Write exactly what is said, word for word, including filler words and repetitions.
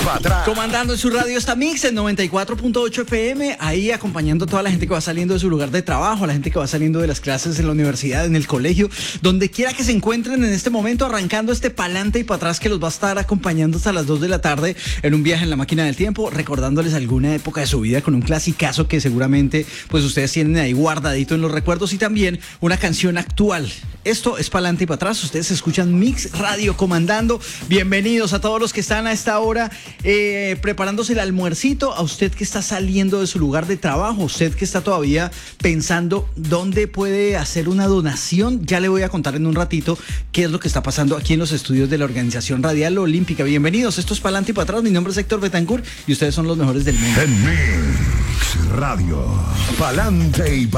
para atrás. Comandando en su radio está Mix en noventa y cuatro punto ocho F M, ahí acompañando a toda la gente que va saliendo de su lugar de trabajo, a la gente que va saliendo de las clases en la universidad, en el colegio, donde quiera que se encuentren en este momento, arrancando este pa'lante y para atrás que los va a estar acompañando hasta las dos de la tarde en un viaje en la máquina del tiempo, recordándoles alguna época de su vida con un clasicazo que seguramente pues ustedes tienen ahí guardadito en los recuerdos y también una canción actual. Esto es pa'lante y para atrás, ustedes escuchan Mix Radio comandando. Bienvenidos a todos los que están a esta hora eh, preparándose el almuercito, a usted que está saliendo de su lugar de trabajo, usted que está todavía pensando dónde puede hacer una donación. Ya le voy a contar en un ratito qué es lo que está pasando aquí en los estudios de la Organización Radial Olímpica. Bienvenidos, esto es pa'lante y para atrás, mi nombre es Héctor Betancourt y ustedes son los mejores del mundo. En Mix Radio, pa'lante y para